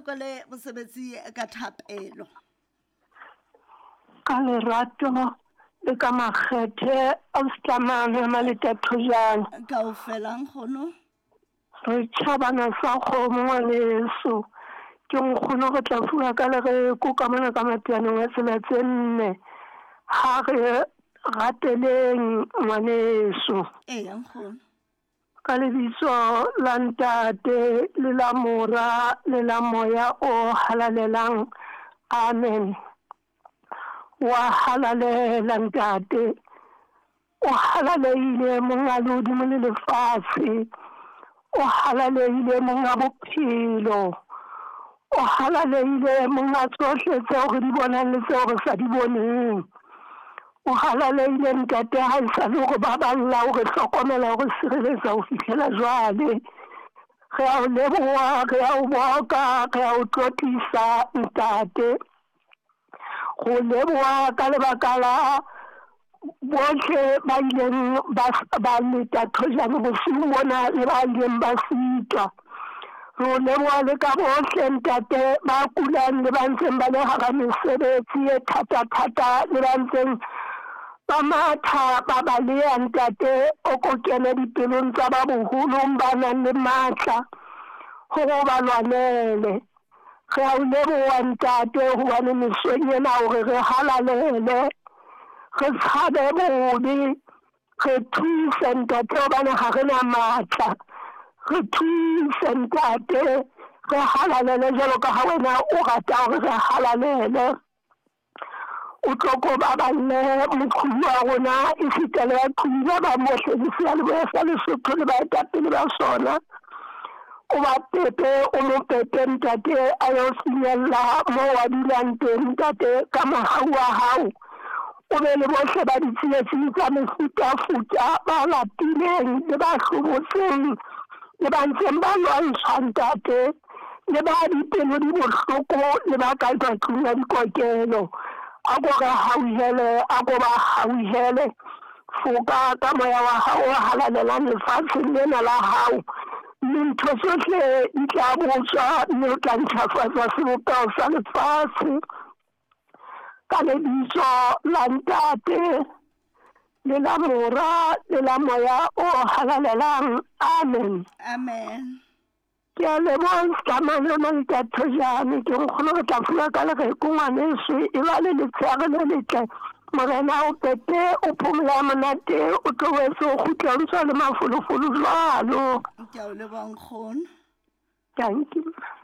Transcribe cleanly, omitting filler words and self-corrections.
kwale mosebetsi ka thapelo. Ka lerato le ka makgethe a setlamane Maleta Thojana. Kaofelang gono. Re tšhabana sa kgomo ngwaneso. Ke nkgono go tla fua ka le ge ko ka mona ka mateanong a tsela tse nne. Ha re rateleng ngwaneso. Nkgono. Ka lebitso la ntate le la mora le la moya o halalelang. Amen. Wa halalela ntate. O halaleile mongalodi mo lefatshe. O halaleile monga bophelo. O halaleile monga tsohle tseo re di bonang le tseo re sa di boneng. O halaleile ntate ha e sa le go baballa o re hlokomela o re sireletsa ho fihlela jwale. Re a o leboha, re a o boka, re a o tlotlisa ntate. Go leboha ka lebaka la bohle ba ileng ba Leta Thojana bosiu bona le ba ileng ba sitwa. Re leboha le ka bohle ntate ba kulang le ba ntseng ba le hara mesebetsi e thata le ba ntseng ba matha ba baleya ntate o ko kene dipelong tsa ba boholong ba nang le matla ho ba lwanele. Re a o leboha ntate hobane mesong ena hore re halalele re tshabe bobe re thuse ntate hobane ha re na matla. Re thuse ntate re halalele jwalo ka ha wena o rata hore re halalele. O tloko baballe moqhubu wa rona e fitele ya qhuba ba mohle di se le ba sa le Lesotho le ba etapele ba sona. O ba pepe o mo pepe ntate a yo sinyella mo wa dulang teng ntate ka mahau a hao. O be le bohle ba ditsietsi tsa mefutafuta ba lapileng le ba hlobotseng le ba ntseng ba lwantsha ntate le ba dipelo di bohloko le ba ka tlung ya dikokelo. A go ga hauhele a go ba hauhele foka ka moya wa hao halalela lefatshe lena la hao. Ntho tsohle di tla botswa mme o tla ntlafatsa sebopego sa lefatshe ka lebitso la ntate le la mora le la moya o halalelang. Amen. Amen. Ke a leboha Setlamane Maleta Thojana ke nkgono re tla fula ka le ge ko ngwaneso e ba le letshehare le letle. Morena o pepe o phomola monate o tlohetse o kgutla o ntse le mafolofolo jwalo. Ke a o leboha nkgono. Thank you.